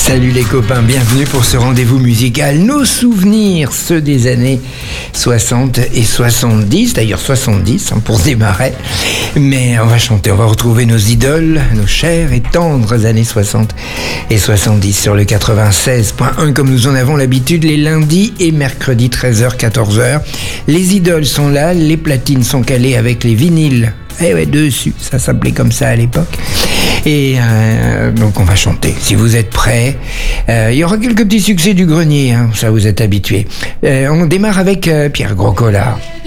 Salut les copains, bienvenue pour ce rendez-vous musical. Nos souvenirs, ceux des années 60 et 70, d'ailleurs 70 pour démarrer. Mais on va chanter, on va retrouver nos idoles, nos chères et tendres années 60 et 70 sur le 96.1 comme nous en avons l'habitude les lundis et mercredis 13h-14h. Les idoles sont là, les platines sont calées avec les vinyles. Eh ouais, dessus, ça s'appelait comme ça à l'époque. Et donc on va chanter. Si vous êtes prêts, il y aura quelques petits succès du grenier, hein, ça vous êtes habitués. On démarre avec Pierre Groscolard.